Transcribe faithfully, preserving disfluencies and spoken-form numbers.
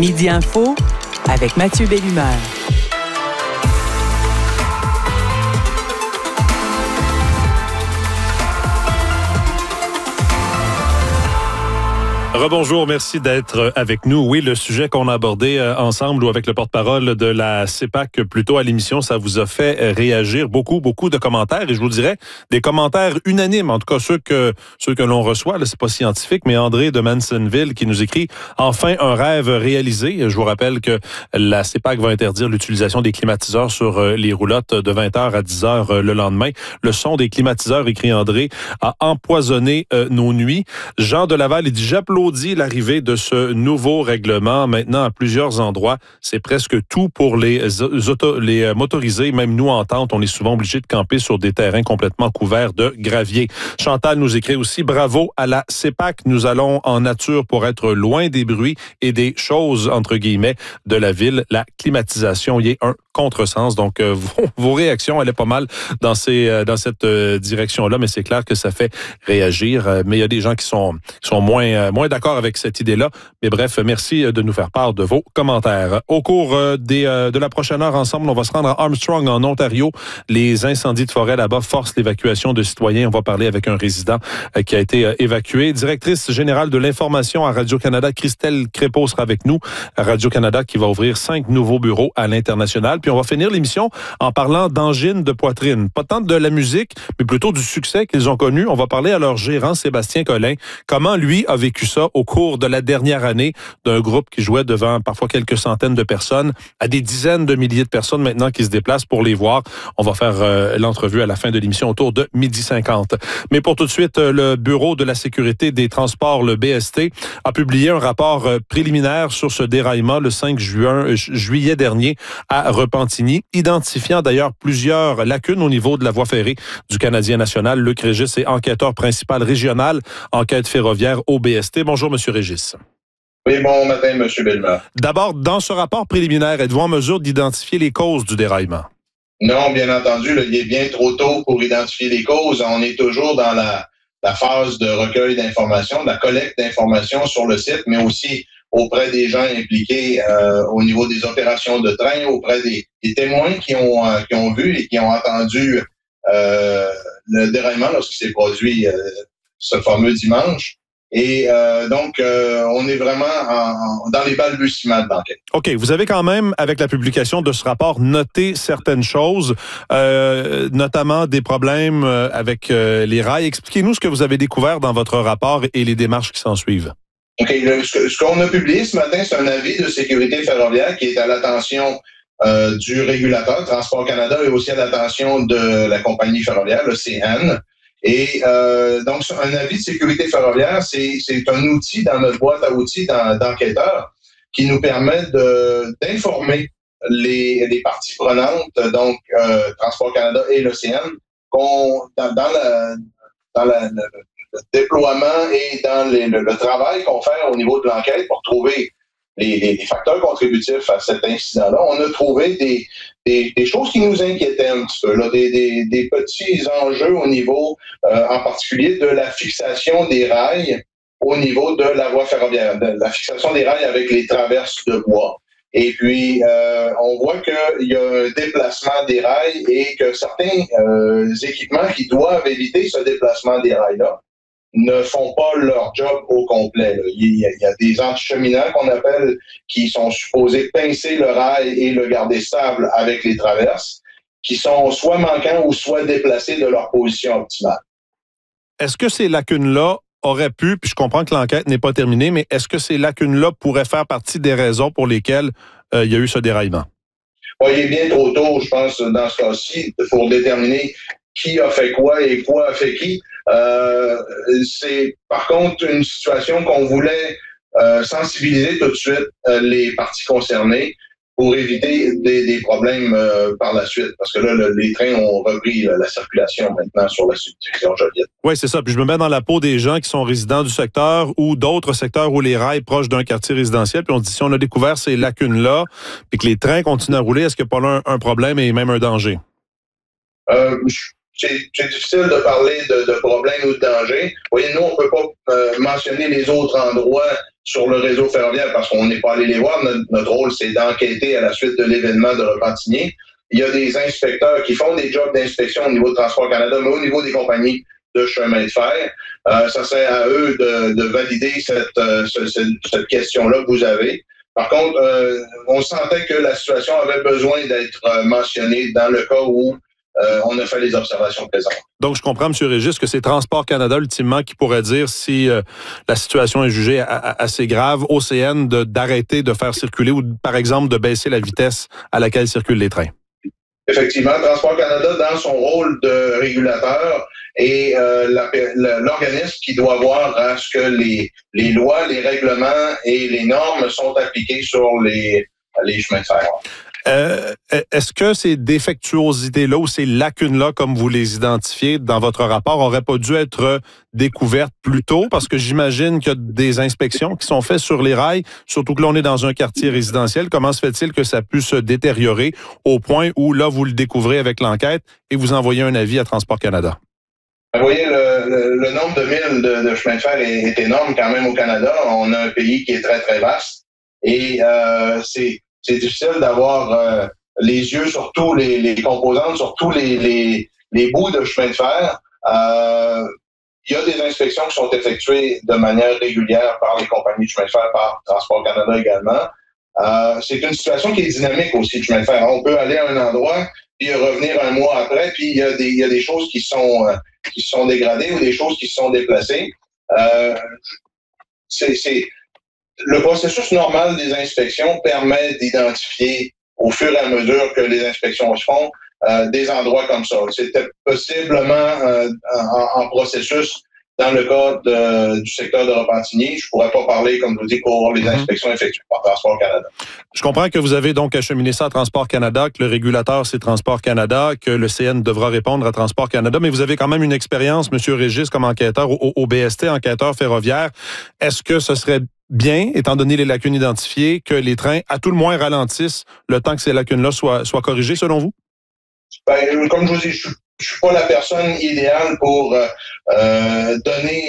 Midi Info avec Mathieu Bellumeur. Rebonjour, merci d'être avec nous. Oui, le sujet qu'on a abordé ensemble ou avec le porte-parole de la C E P A C plus tôt à l'émission, ça vous a fait réagir beaucoup, beaucoup de commentaires. Et je vous dirais, des commentaires unanimes, en tout cas ceux que ceux que l'on reçoit. Là, c'est pas scientifique, mais André de Mansonville qui nous écrit « Enfin, un rêve réalisé ». Je vous rappelle que la C E P A C va interdire l'utilisation des climatiseurs sur les roulottes de vingt heures à dix heures le lendemain. Le son des climatiseurs, écrit André, a empoisonné nos nuits. Jean de Laval, il dit « J'applaudis l'arrivée de ce nouveau règlement. Maintenant, à plusieurs endroits, c'est presque tout pour les, auto, les motorisés. Même nous, en tente, on est souvent obligés de camper sur des terrains complètement couverts de gravier. » Chantal nous écrit aussi « Bravo à la C E P A C. Nous allons en nature pour être loin des bruits et des choses, entre guillemets, de la ville. La climatisation y est un contresens. » Donc, euh, vos, vos réactions, elle est pas mal dans, ces, dans cette euh, direction-là, mais c'est clair que ça fait réagir. Euh, mais il y a des gens qui sont, qui sont moins, euh, moins d'accord avec cette idée-là. Mais bref, merci de nous faire part de vos commentaires. Au cours des, de la prochaine heure, ensemble, on va se rendre à Armstrong, en Ontario. Les incendies de forêt là-bas forcent l'évacuation de citoyens. On va parler avec un résident qui a été évacué. Directrice générale de l'information à Radio-Canada, Christelle Crépeau sera avec nous. Radio-Canada qui va ouvrir cinq nouveaux bureaux à l'international. Puis on va finir l'émission en parlant d'angine de poitrine. Pas tant de la musique, mais plutôt du succès qu'ils ont connu. On va parler à leur gérant, Sébastien Collin. Comment lui a vécu ça au cours de la dernière année d'un groupe qui jouait devant parfois quelques centaines de personnes à des dizaines de milliers de personnes maintenant qui se déplacent pour les voir. On va faire euh, l'entrevue à la fin de l'émission autour de midi cinquante. Mais pour tout de suite, le Bureau de la sécurité des transports, le B S T, a publié un rapport euh, préliminaire sur ce déraillement le cinq juin, euh, juillet dernier à Repentigny, identifiant d'ailleurs plusieurs lacunes au niveau de la voie ferrée du Canadien national. Luc Régis est enquêteur principal régional, enquête ferroviaire au B S T. Bonjour, Monsieur Régis. Oui, bon matin, M. Bellumeur. D'abord, dans ce rapport préliminaire, êtes-vous en mesure d'identifier les causes du déraillement? Non, bien entendu, là, il est bien trop tôt pour identifier les causes. On est toujours dans la, la phase de recueil d'informations, de la collecte d'informations sur le site, mais aussi auprès des gens impliqués euh, au niveau des opérations de train, auprès des, des témoins qui ont, euh, qui ont vu et qui ont entendu euh, le déraillement lorsqu'il s'est produit euh, ce fameux dimanche. Et euh, donc, euh, on est vraiment en, en, dans les balbutiements de l'enquête. OK. Vous avez quand même, avec la publication de ce rapport, noté certaines choses, euh, notamment des problèmes avec euh, les rails. Expliquez-nous ce que vous avez découvert dans votre rapport et les démarches qui s'en suivent. OK. Le, ce, ce qu'on a publié ce matin, c'est un avis de sécurité ferroviaire qui est à l'attention euh, du régulateur, Transport Canada, et aussi à l'attention de la compagnie ferroviaire, le C N. Et euh, donc, un avis de sécurité ferroviaire, c'est, c'est un outil dans notre boîte à outils d'enquêteurs qui nous permet de, d'informer les, les parties prenantes, donc euh, Transport Canada et l'O C N, qu'on, dans, dans, la, dans la, le, le déploiement et dans les, le, le travail qu'on fait au niveau de l'enquête pour trouver les, les, les facteurs contributifs à cet incident-là. On a trouvé des, des, des choses qui nous inquiétaient un petit peu, là, des, des, des petits enjeux au niveau, euh, en particulier, de la fixation des rails au niveau de la voie ferroviaire, de la fixation des rails avec les traverses de bois. Et puis, euh, on voit qu'il y a un déplacement des rails et que certains euh, équipements qui doivent éviter ce déplacement des rails-là ne font pas leur job au complet. Là. Il, y a, il y a des anticheminants qu'on appelle qui sont supposés pincer le rail et le garder stable avec les traverses, qui sont soit manquants ou soit déplacés de leur position optimale. Est-ce que ces lacunes-là auraient pu, puis je comprends que l'enquête n'est pas terminée, mais est-ce que ces lacunes-là pourraient faire partie des raisons pour lesquelles euh, il y a eu ce déraillement? Bon, il est bien trop tôt, je pense, dans ce cas-ci, pour déterminer qui a fait quoi et quoi a fait qui. Euh, c'est par contre une situation qu'on voulait euh, sensibiliser tout de suite euh, les parties concernées pour éviter des, des problèmes euh, par la suite. Parce que là, le, les trains ont repris là, la circulation maintenant sur la subdivision Joliette. Oui, c'est ça. Puis je me mets dans la peau des gens qui sont résidents du secteur ou d'autres secteurs où les rails proches d'un quartier résidentiel. Puis on se dit, si on a découvert ces lacunes-là, puis que les trains continuent à rouler, est-ce qu'il n'y a pas là un, un problème et même un danger? Euh, je c'est, c'est difficile de parler de, de problèmes ou de dangers. Vous voyez, nous, on ne peut pas euh, mentionner les autres endroits sur le réseau ferroviaire parce qu'on n'est pas allé les voir. Notre, notre rôle, c'est d'enquêter à la suite de l'événement de Repentigny. Il y a des inspecteurs qui font des jobs d'inspection au niveau de Transport Canada, mais au niveau des compagnies de chemin de fer. Euh, ça serait à eux de, de valider cette, euh, cette, cette question-là que vous avez. Par contre, euh, on sentait que la situation avait besoin d'être euh, mentionnée dans le cas où euh, on a fait les observations présentes. Donc, je comprends, M. Régis, que c'est Transport Canada, ultimement, qui pourrait dire si euh, la situation est jugée a, a, assez grave, O C N, de, d'arrêter de faire circuler ou, par exemple, de baisser la vitesse à laquelle circulent les trains. Effectivement, Transport Canada, dans son rôle de régulateur, est euh, la, la, l'organisme qui doit voir à ce que les, les lois, les règlements et les normes sont appliqués sur les, les chemins de fer. Euh, est-ce que ces défectuosités-là ou ces lacunes-là, comme vous les identifiez dans votre rapport, n'auraient pas dû être découvertes plus tôt? Parce que j'imagine qu'il y a des inspections qui sont faites sur les rails, surtout que là, on est dans un quartier résidentiel. Comment se fait-il que ça a pu se détériorer au point où, là, vous le découvrez avec l'enquête et vous envoyez un avis à Transport Canada? Vous voyez, le, le, le nombre de milles de, de chemins de fer est, est énorme quand même au Canada. On a un pays qui est très, très vaste. Et euh, c'est... C'est difficile d'avoir euh, les yeux sur tous les, les composantes, sur tous les, les, les bouts de chemin de fer. Euh, il y a des inspections qui sont effectuées de manière régulière par les compagnies de chemin de fer, par Transport Canada également. Euh, c'est une situation qui est dynamique aussi, de chemin de fer. On peut aller à un endroit, puis revenir un mois après, puis il y a des, il y a des choses qui sont, euh, qui sont dégradées ou des choses qui se sont déplacées. Euh, c'est... c'est Le processus normal des inspections permet d'identifier au fur et à mesure que les inspections se font euh, des endroits comme ça. C'était possiblement euh, en, en processus dans le cas de, du secteur de Repentigny. Je ne pourrais pas parler, comme je vous dis, pour les inspections effectuées par Transport Canada. Je comprends que vous avez donc acheminé ça à Transport Canada, que le régulateur, c'est Transport Canada, que le C N devra répondre à Transport Canada, mais vous avez quand même une expérience, M. Régis, comme enquêteur au, au B S T, enquêteur ferroviaire. Est-ce que ce serait bien, étant donné les lacunes identifiées, que les trains, à tout le moins, ralentissent le temps que ces lacunes-là soient, soient corrigées, selon vous? Ben, comme je vous dis, je ne suis pas la personne idéale pour euh, donner